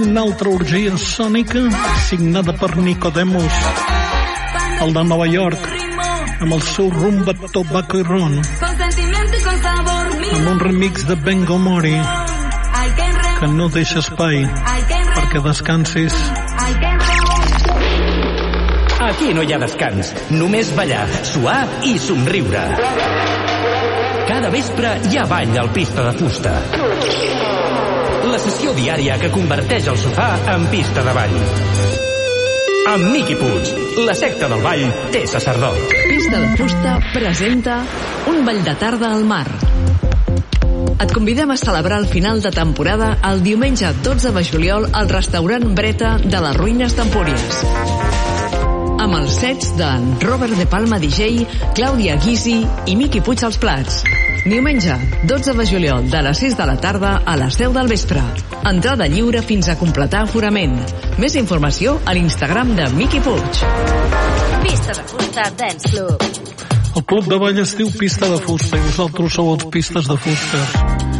una altra orgia sònica signada per Nicodemus, el de Nova York, amb el seu rumba, tobacco i ron, amb un remix de Bengo Mori que no deixa espai perquè descansis. Aquí no hi ha descans, només ballar, suar i somriure. Cada vespre hi ha ball al Pista de Fusta. La sessió diària que converteix el sofà en pista de ball. Amb Miqui Puig, la secta del ball té sacerdot. Pista de Fusta presenta un ball de tarda al mar. Et convidem a celebrar el final de temporada el diumenge 12 de juliol al restaurant Breta de les Ruïnes d'Empúries. Amb els sets d'en Robert de Palma DJ, Clàudia Guisi i Miqui Puig als plats. Diumenge 12 de juliol de les 6 de la tarda a les 10 del vespre. Entrada lliure fins a completar aforament. Més informació a l'Instagram de Miqui Puig. Pista de Fusta Dance Club. El club de ball es diu Pista de Fusta i vosaltres sou els pistes de fusta.